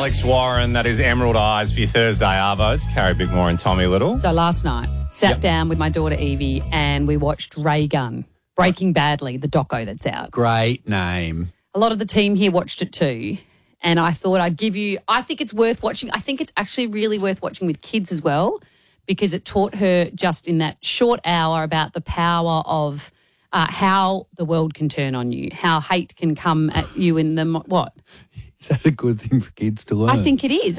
Alex Warren. That is Emerald Eyes for your Thursday Arvos. Carrie Bickmore and Tommy Little. So last night, sat down with my daughter Evie and we watched Ray Gun, Breaking Badly, the doco that's out. Great name. A lot of the team here watched it too. And I thought I'd give you, I think it's worth watching. I think it's actually really worth watching with kids as well, because it taught her just in that short hour about the power of how the world can turn on you, how hate can come at you in the, what? Is that a good thing for kids to learn? I think it is.